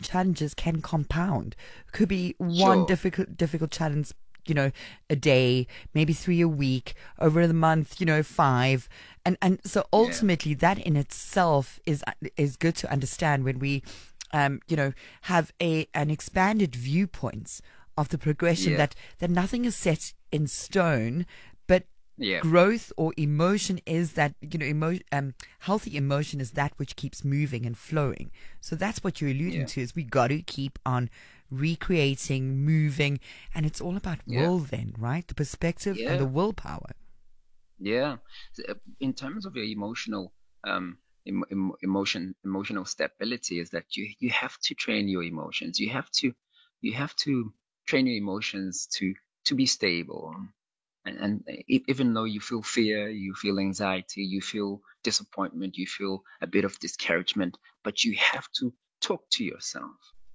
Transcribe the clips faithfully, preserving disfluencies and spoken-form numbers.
challenges can compound. Could be one Sure. difficult difficult challenge, you know, a day, maybe three a week, over the month, you know, five. And and so Yeah. ultimately that in itself is is good to understand when we um, you know, have a an expanded viewpoints of the progression, Yeah. that, that nothing is set in stone, but Yeah. growth or emotion is that, you know, emo- um, healthy emotion is that which keeps moving and flowing. So that's what you're alluding Yeah. to, is we got to keep on recreating, moving, and it's all about Yeah. will then, right? The perspective and the Yeah. willpower. Yeah. So, uh, in terms of your emotional um em em emotion emotional stability, is that you you have to train your emotions. You have to you have to train your emotions to to be stable. And, and e- even though you feel fear, you feel anxiety, you feel disappointment, you feel a bit of discouragement, but you have to talk to yourself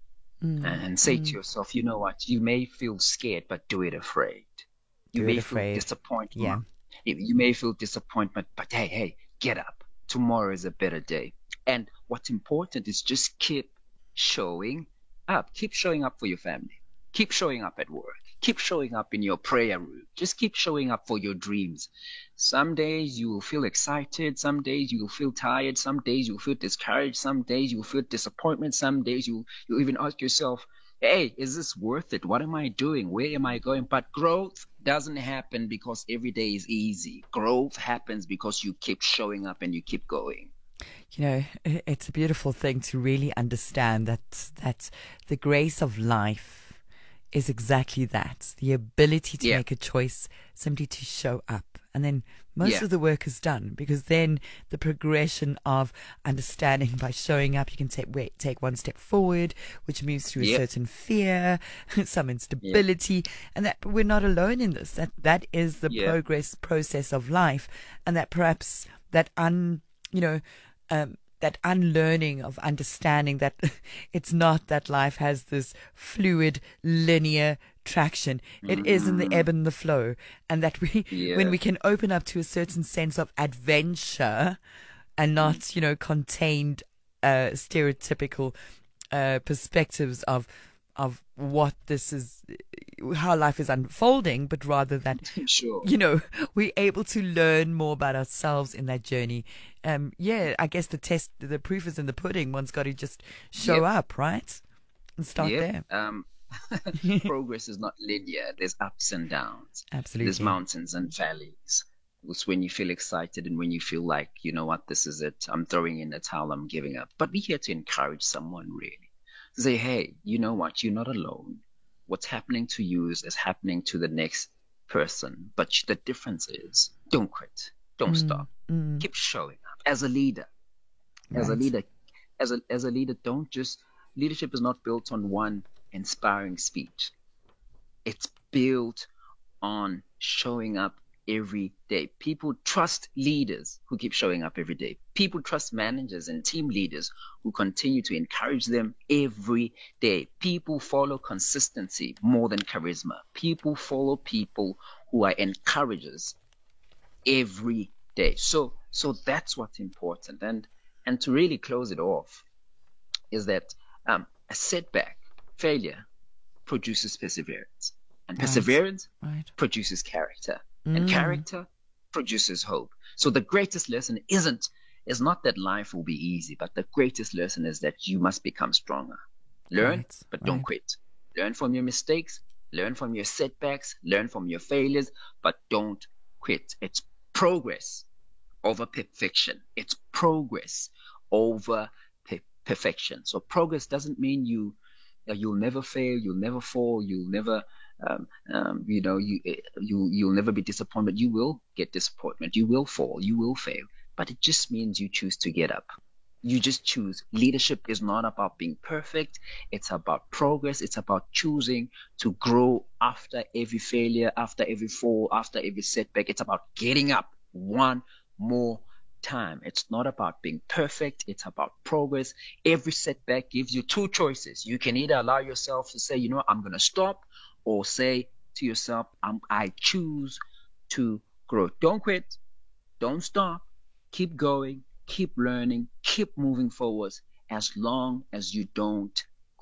Mm, and say to mm. yourself, you know what, you may feel scared, but do it afraid. You Do it may feel afraid. Yeah. disappointment. You you may feel disappointment, but hey, hey, get up. Tomorrow is a better day. And what's important is just keep showing up. Keep showing up for your family. Keep showing up at work. Keep showing up in your prayer room. Just keep showing up for your dreams. Some days you will feel excited. Some days you will feel tired. Some days you will feel discouraged. Some days you will feel disappointment. Some days you you even ask yourself, hey, is this worth it? What am I doing? Where am I going? But growth doesn't happen because every day is easy. Growth happens because you keep showing up and you keep going. You know, i- it's a beautiful thing to really understand that that the grace of life is exactly that, the ability to Yeah, make a choice, simply to show up. And then most yeah, of the work is done, because then the progression of understanding, by showing up, you can take wait, take one step forward, which moves through a yeah, certain fear, some yeah, instability, and that we're not alone in this. That that is the yeah, progress process of life, and that perhaps that un you know um, that unlearning of understanding that it's not that life has this fluid, linear traction. It is in the mm, ebb and the flow, and that we, when yeah, we can open up to a certain sense of adventure, and mm, not, you know, contained, uh, stereotypical uh, perspectives of of what this is, how life is unfolding, but rather that, sure. you know, we're able to learn more about ourselves in that journey. Um, yeah, I guess the test, the proof is in the pudding. One's got to just show Yep, up, right? And start yep. there. Um, progress is not linear. There's ups and downs. There's Absolutely. mountains and valleys. It's when you feel excited and when you feel like, you know what, this is it. I'm throwing in the towel. I'm giving up. But we're here to encourage someone, really. To say, hey, you know what? You're not alone. What's happening to you is, is happening to the next person. But the difference is, don't quit. Don't Mm, stop. mm, Keep showing up as a leader. As a right. leader, as a as a leader, don't just leadership is not built on one inspiring speech. It's built on showing up every day. People trust leaders who keep showing up every day. People trust managers and team leaders who continue to encourage them every day. People follow consistency more than charisma. People follow people who are encouragers every day. So so that's what's important. And and to really close it off is that um, a setback, failure, produces perseverance, and Right. perseverance Right. produces character, and Mm, character produces hope. So the greatest lesson isn't is not that life will be easy, but the greatest lesson is that you must become stronger. Learn, right. but don't Right. quit. Learn from your mistakes, learn from your setbacks, learn from your failures, but don't quit. It's progress over perfection. It's progress over pe- perfection. So progress doesn't mean you uh, you'll never fail, you'll never fall, you'll never um, um, you know you eh, you you'll never be disappointed. You will get disappointment, you will fall, you will fail, but it just means you choose to get up. You just choose. Leadership is not about being perfect. It's about progress. It's about choosing to grow after every failure, after every fall, after every setback. It's about getting up one more time. It's not about being perfect. It's about progress. Every setback gives you two choices. You can either allow yourself to say, you know, I'm going to stop, or say to yourself, I'm, I choose to grow. Don't quit. Don't stop. Keep going. Keep learning. Keep moving forwards as long as you don't